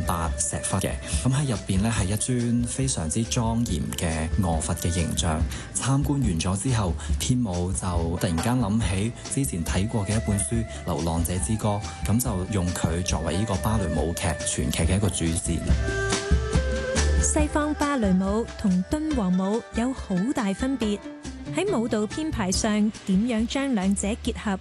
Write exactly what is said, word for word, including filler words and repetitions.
白石窟嘅。咁喺入邊咧係一尊非常之莊嚴嘅臥佛嘅形象。參觀完咗之後，天舞就突然間諗起之前睇過嘅一本書《流浪者之歌》，咁就用佢作為呢個芭蕾舞劇全劇嘅一個主線。 西方芭蕾舞同敦煌舞有好大分別，喺舞蹈編排上點樣將兩者結合，